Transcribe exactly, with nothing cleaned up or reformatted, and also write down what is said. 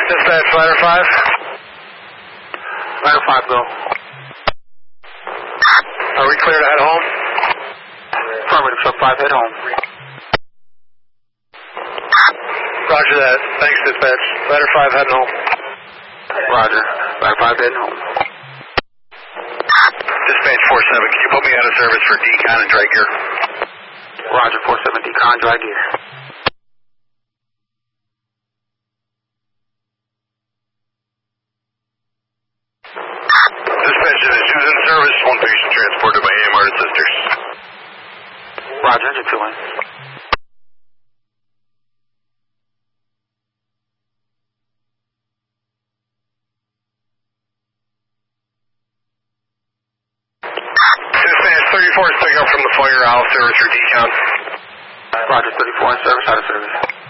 Dispatch, ladder five. Ladder five, go. Are we clear to head home? Affirmative, sub five, head home. Roger that. Thanks, dispatch. Ladder five, heading home. Roger. Ladder five, heading home. Dispatch four seven, can you put me out of service for decon and dry gear? Roger, four seven, decon, dry gear. Dispatch, is who's in service? One patient transported by A M R to Sisters. Roger, engine two in. Dispatch thirty-four is picking up from the fire. I'll service your decon. Roger, thirty-four in service, out of service.